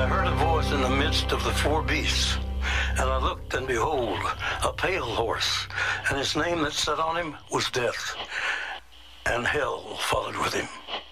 I heard a voice in the midst of the four beasts, and I looked, and behold, a pale horse, and his name that sat on him was Death, and hell followed with him.